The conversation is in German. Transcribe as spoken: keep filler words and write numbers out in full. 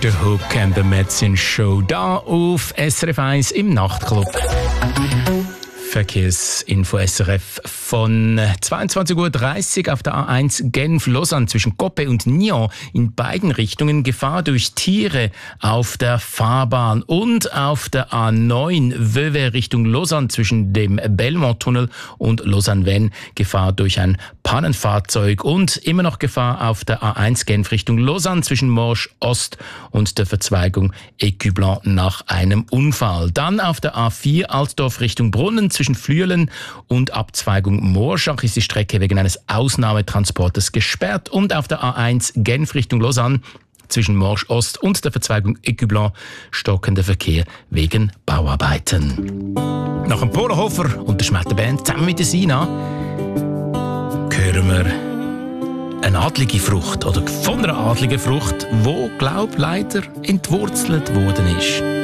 The Hook and the Medicine Show da auf S R F eins im Nachtclub. Verkehrsinfo S R F von zweiundzwanzig Uhr dreißig auf der A eins Genf-Lausanne zwischen Coppet und Nyon in beiden Richtungen Gefahr durch Tiere auf der Fahrbahn und auf der A neun Vevey Richtung Lausanne zwischen dem Belmont-Tunnel und Lausanne-Vennes Gefahr durch ein Pannenfahrzeug und immer noch Gefahr auf der A eins Genf Richtung Lausanne zwischen Morges Ost und der Verzweigung Écublens nach einem Unfall. Dann auf der A vier Altdorf Richtung Brunnen zwischen Flüelen und Abzweigung Morschach ist die Strecke wegen eines Ausnahmetransportes gesperrt und auf der A eins Genf Richtung Lausanne zwischen Morges Ost und der Verzweigung Écublens stockender Verkehr wegen Bauarbeiten. Nach dem Polohofer und der Schmetterband zusammen mit der Sina hören wir eine adlige Frucht oder von einer adligen Frucht, wo glaub leider entwurzelt worden ist.